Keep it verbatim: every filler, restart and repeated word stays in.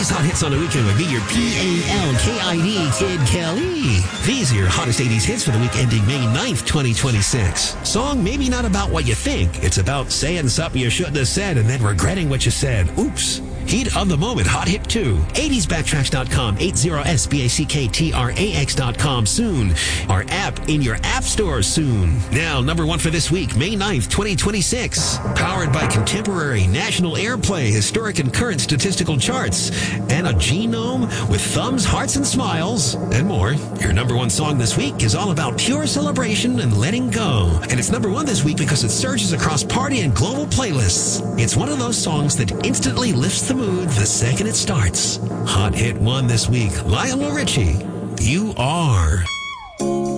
Today's Hot Hits on the Weekend with me, your P A L K I D Kid Kelly. These are your hottest eighties hits for the week ending May ninth, twenty twenty-six. Song maybe not about what you think. It's about saying something you shouldn't have said and then regretting what you said. Oops. Heat of the moment, Hot Hit two. eighties backtracks dot com, eighty S B A C K T R A X dot com soon. Our app in your app store soon. Now, number one for this week, May ninth, twenty twenty-six. Powered by contemporary national airplay, historic and current statistical charts, and a genome with thumbs, hearts, and smiles, and more. Your number one song this week is all about pure celebration and letting go. And it's number one this week because it surges across party and global playlists. It's one of those songs that instantly lifts the mood the second it starts. Hot Hit one this week, Lionel Richie, You Are.